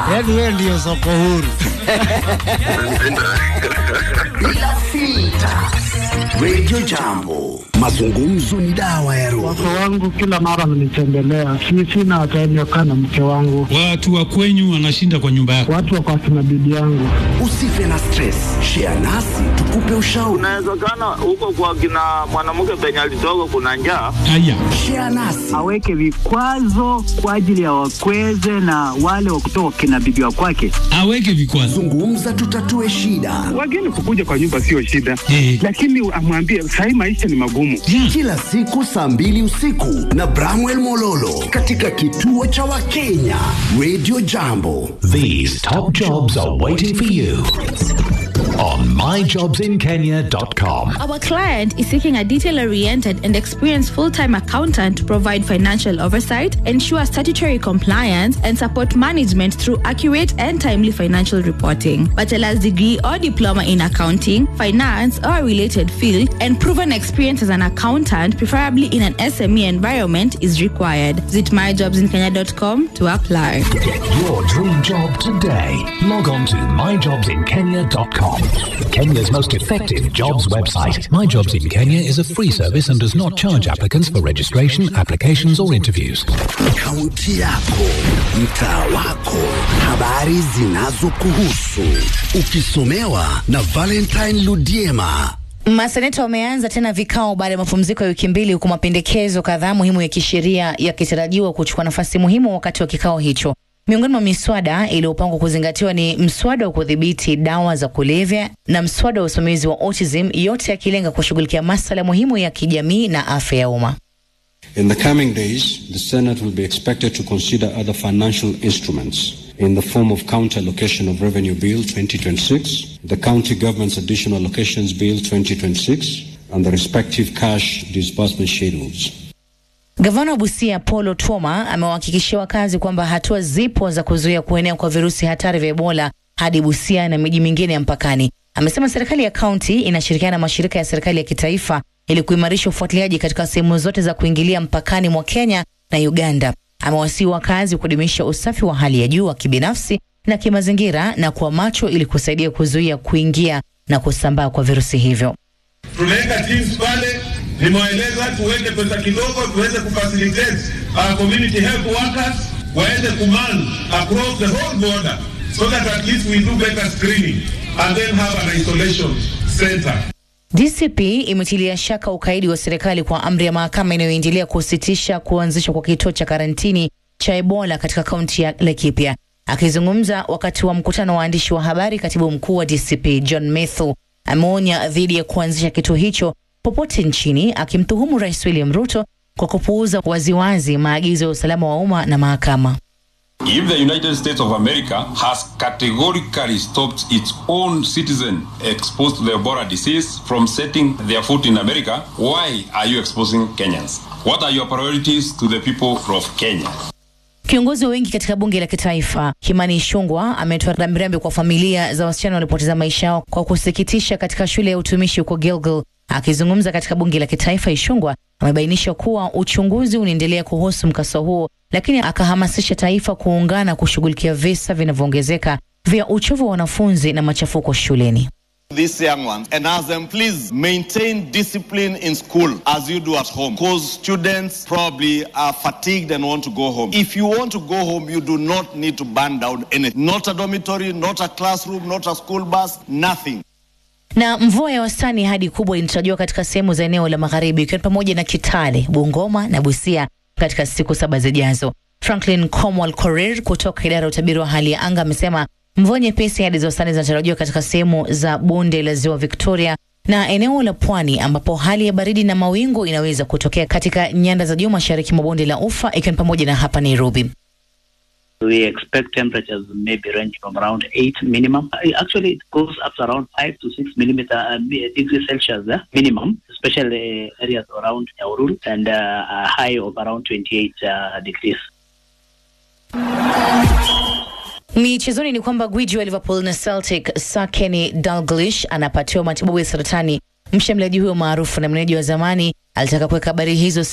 Yaani wewe ndio soko huru. Bila filter. Radio Jambo. Mazungumzo ni dawa ya roho. Watu wangu kila mara wananitembelea. Sina ataenyoka na mke wangu. Watu wa kwenyu wanashinda kwa nyumba yako. Watu wako akina bibi yangu. Usife na stress. Share nasi tukupe ushauri. Unawezekana huko kwa kina mwanamke penye alitoka kuna njaa. Haya. Share nasi. Aweke vikwazo kwa ajili ya wakweze na wale wa kutoka kina bibi wa kwake. Aweke vikwazo. Zungumza tutatue shida. Wageni kukuja kwa nyumba sio shida. Lakini amwambie sasa maisha ni magumu. Kila siku saa 2 usiku na Bramwell Mololo katika kituo cha Wakenya Radio Jambo. These top jobs are waiting for you on myjobsinkenya.com. Our client is seeking a detail-oriented and experienced full-time accountant to provide financial oversight, ensure statutory compliance, and support management through accurate and timely financial reporting. Bachelor's degree or diploma in accounting, finance, or a related field, and proven experience as an accountant, preferably in an SME environment, is required. Visit myjobsinkenya.com to apply. Get your dream job today. Log on to myjobsinkenya.com. Kenya's most effective jobs website. My Jobs in Kenya is a free service and does not charge applicants for registration, applications or interviews. Kaunti yako, mtaa wako, habari zinazokuhusu. Ukisomewa na Valentine Ludiema. Maseneta wameanza tena vikao baada ya mapumziko ya wiki mbili, huku mapendekezo kadhaa muhimu ya kisheria yakitarajiwa kuchukua nafasi muhimu wakati wa kikao hicho. Miongoni mwa miswada iliyopangwa kuzingatiwa ni mswada wa kudhibiti dawa za kulevya na mswada wa usimamizi wa autism, yote yakilenga kushughulikia masuala muhimu ya kijamii na afya ya umma. In the coming days, the Senate will be expected to consider other financial instruments in the form of County Allocation of Revenue Bill 2026, the County Government's Additional Allocations Bill 2026, and the respective cash disbursement schedules. Gavana wa Busia Paul Otuoma amewahakikishia wakazi kwamba hatua zipo za kuzuia kuenea kwa virusi hatari vya Ebola hadi Busia na miji mingine ya mpakani. Amesema serikali ya kaunti inashirikiana na mashirika ya serikali ya kitaifa ili kuimarisha ufuatiliaji katika sehemu zote za kuingilia mpakani mwa Kenya na Uganda. Amewasihi wakazi kudumisha usafi wa hali ya juu wa kibinafsi na kimazingira na kuwa macho ili kusaidia kuzuia kuingia na kusambaa kwa virusi hivyo. Tunaweka teams pale, nimeeleza tuweke pesa kidogo tuweze kufacilitate our community health workers waende command across the whole border so that at least we do better screening and then have an isolation center. DCP imetilia shaka ukaidi wa serikali kwa amri ya mahakama inayoendelea kusitisha kuanzishwa kwa kituo cha karantini cha Ebola katika kaunti ya Laikipia. Akizungumza wakati wa mkutano wa waandishi wa habari, katibu mkuu wa DCP John Methu ameonya dhidi ya kuanzisha kituo hicho popote nchini, akimtuhumu Rais William Ruto kwa kupuuza waziwazi maagizo ya usalama wa umma na mahakama. If the United States of America has categorically stopped its own citizen exposed to the Ebola disease from setting their foot in America, why are you exposing Kenyans? What are your priorities to the people of Kenya? Kiongozi wengi katika bunge la kitaifa Kimani Ichung'wah ametoa rambirambi kwa familia za wasichana walipoteza maisha yao kwa kusikitisha katika shule ya utumishi huko Gilgil. Akizungumza katika bunge la kitaifa, Ichung'wah amebainisha kuwa uchunguzi unaendelea kuhusu mkasa huo, lakini akahamasisha taifa kuungana kushughulikia visa vinavyoongezeka vya uchovu wa wanafunzi na machafuko shuleni. These young ones and ask them, please maintain discipline in school as you do at home, because students probably are fatigued and want to go home. If you want to go home, you do not need to burn down anything. Not a dormitory, not a classroom, not a school bus, nothing. Na mvua ya wastani hadi kubwa inatarajiwa katika sehemu za eneo la magharibi, ikiwa pamoja na Kitale, Bungoma na Busia katika siku 7 zijazo. Franklin Comwell Korir kutoka idara ya utabiri wa hali ya anga amesema mvua nyepesi hadi za wastani zinatarajiwa katika sehemu za bonde la Ziwa Victoria na eneo la Pwani, ambapo hali ya baridi na mawingu inaweza kutokea katika nyanda za juu mashariki mwa bonde la Ufa, ikiwa pamoja na hapa Nairobi. We expect temperatures maybe range from around 8 minimum. Actually, it goes up to around 5 to 6 degrees Celsius minimum, especially areas around Nauru, and a high of around 28 degrees. Michezoni ni kwamba gwiji wa Liverpool na Celtic Sir Kenny Dalglish anapatiwa matibabu ya saratani. Mshambuliaji huyo maarufu na meneja wa zamani alitaka kuweka habari hizo